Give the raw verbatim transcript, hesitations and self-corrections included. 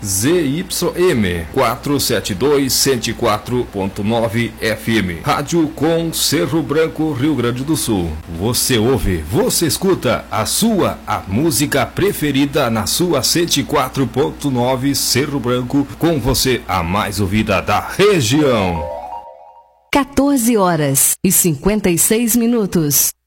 Z Y M quatrocentos e setenta e dois, cento e quatro ponto nove F M. Rádio com Cerro Branco, Rio Grande do Sul. Você ouve, você escuta a sua, a música preferida na sua cento e quatro ponto nove Cerro Branco, com você a mais ouvida da região. quatorze horas e cinquenta e seis minutos.